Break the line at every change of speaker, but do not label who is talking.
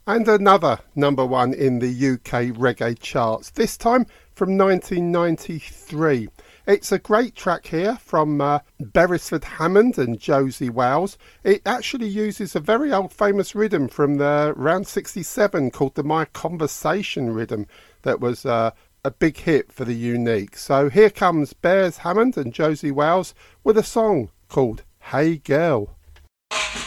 And another number one in the UK reggae charts, this time from 1993. It's a great track here from Beresford Hammond and Josie Wales. It actually uses a very old famous rhythm from the round 67 called the My Conversation rhythm that was a big hit for the Unique. So here comes Beres Hammond and Josie Wales with a song called Hey Girl.